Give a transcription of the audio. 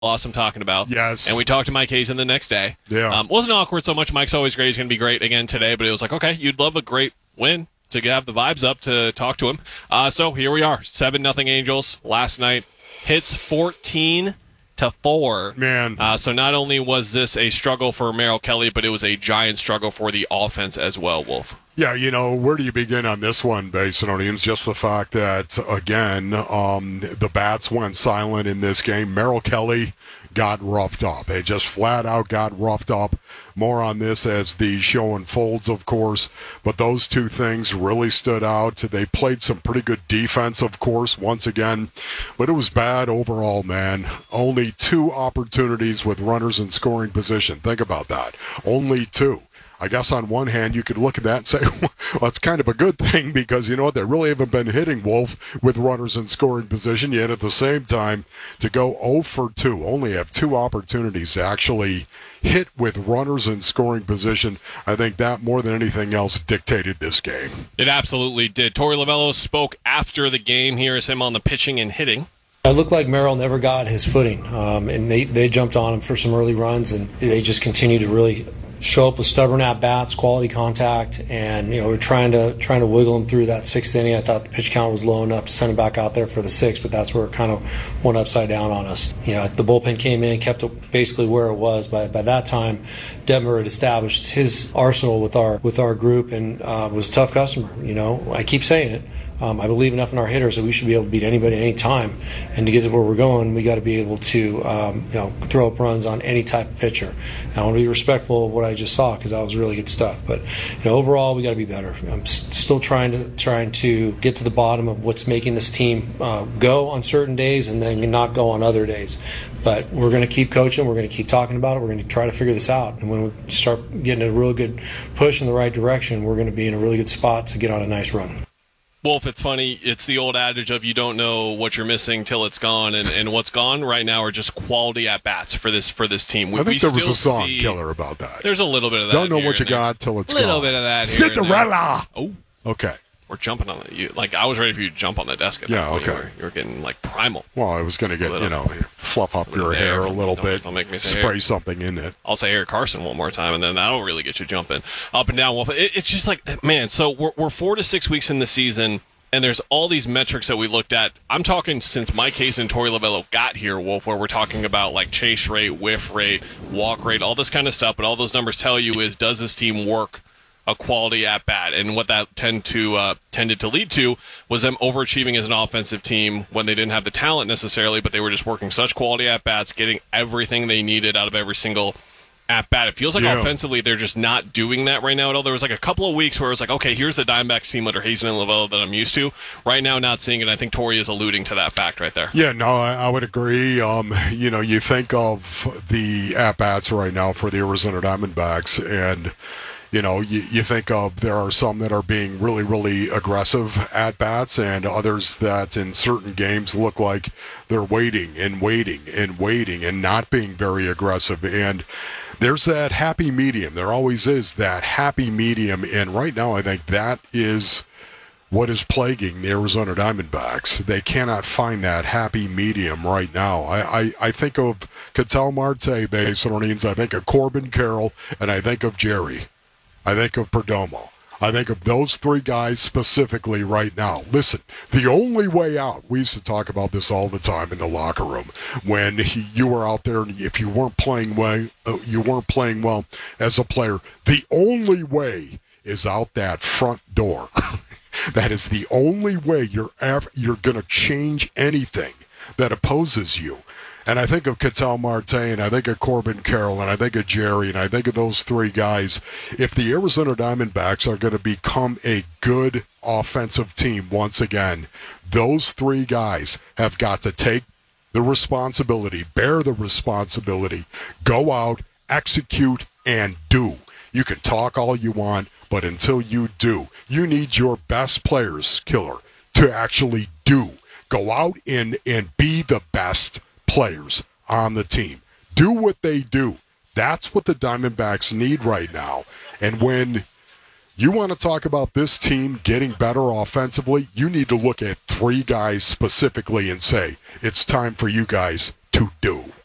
I'm talking about. Yes. And we talked to Mike Hazen the next day. Yeah. Wasn't awkward so much. Mike's always great. He's going to be great again today. But it was like, okay, you'd love a great win to have the vibes up to talk to him. So here we are, 7-0 Angels last night. Hits 14-4. Man. So not only was this a struggle for Merrill Kelly, but it was a giant struggle for the offense as well, Wolf. Yeah, where do you begin on this one, Basinonians? Just the fact that, again, the bats went silent in this game. Merrill Kelly got roughed up. They just flat out got roughed up. More on this as the show unfolds, of course. But those two things really stood out. They played some pretty good defense, of course, once again. But it was bad overall, man. Only 2 opportunities with runners in scoring position. Think about that. Only 2. I guess on one hand, you could look at that and say, well, it's kind of a good thing because, you know what, they really haven't been hitting Wolf with runners in scoring position, yet at the same time, to go 0 for 2, only have 2 opportunities to actually hit with runners in scoring position. I think that more than anything else dictated this game. It absolutely did. Torey Lovullo spoke after the game. Here is him on the pitching and hitting. It looked like Merrill never got his footing, and they jumped on him for some early runs, and they just continued to really show up with stubborn at-bats, quality contact, and we're trying to wiggle him through that 6th inning. I thought the pitch count was low enough to send him back out there for the 6th, but that's where it kind of went upside down on us. The bullpen came in, kept it basically where it was. By that time, Detmer had established his arsenal with our group and was a tough customer. I keep saying it. I believe enough in our hitters that we should be able to beat anybody any time. And to get to where we're going, we got to be able to, throw up runs on any type of pitcher. And I want to be respectful of what I just saw because that was really good stuff. But overall, we got to be better. I'm still trying to get to the bottom of what's making this team go on certain days and then not go on other days. But we're going to keep coaching. We're going to keep talking about it. We're going to try to figure this out. And when we start getting a real good push in the right direction, we're going to be in a really good spot to get on a nice run. Wolf, it's funny. It's the old adage of you don't know what you're missing till it's gone, and what's gone right now are just quality at bats for this team. I think there was a song killer about that. There's a little bit of that. Don't know what you got till it's gone. A little bit of that. Cinderella. Oh, okay. We're jumping on it. I was ready for you to jump on the desk. Yeah, okay. You were getting primal. Well, I was going to get fluff up your hair a little bit. Don't make me say spray something in it. I'll say Eric Carson one more time, and then that'll really get you jumping up and down. Wolf, it's just man. So we're 4 to 6 weeks in the season. And there's all these metrics that we looked at. I'm talking since Mike Hazen and Torey Lovullo got here, Wolf, where we're talking about chase rate, whiff rate, walk rate, all this kind of stuff. But all those numbers tell you is, does this team work a quality at bat? And what that tended to lead to was them overachieving as an offensive team when they didn't have the talent necessarily, but they were just working such quality at bats, getting everything they needed out of every single at bat. It feels like offensively they're just not doing that right now at all. There was a couple of weeks where it was okay, here's the Diamondbacks team under Hazen and Lovullo that I'm used to. Right now, not seeing it. I think Torey is alluding to that fact right there. Yeah, no, I would agree. You think of the at bats right now for the Arizona Diamondbacks, and you think of there are some that are being really, really aggressive at bats, and others that in certain games look like they're waiting and waiting and waiting and not being very aggressive. And there's that happy medium. There always is that happy medium. And right now, I think that is what is plaguing the Arizona Diamondbacks. They cannot find that happy medium right now. I think of Ketel Marte, Basinonians. I think of Corbin Carroll, and I think of Jerry. I think of Perdomo. I think of those 3 guys specifically right now. Listen, the only way out, we used to talk about this all the time in the locker room, when you were out there and if you weren't playing well as a player, the only way is out that front door. That is the only way you're going to change anything that opposes you. And I think of Ketel Marte, and I think of Corbin Carroll, and I think of Jerry, and I think of those 3 guys. If the Arizona Diamondbacks are going to become a good offensive team once again, those 3 guys have got to take the responsibility, bear the responsibility, go out, execute, and do. You can talk all you want, but until you do, you need your best players, Killer, to actually do. Go out and be the best players on the team. Do what they do. That's what the Diamondbacks need right now. And when you want to talk about this team getting better offensively, you need to look at 3 guys specifically and say, it's time for you guys to do.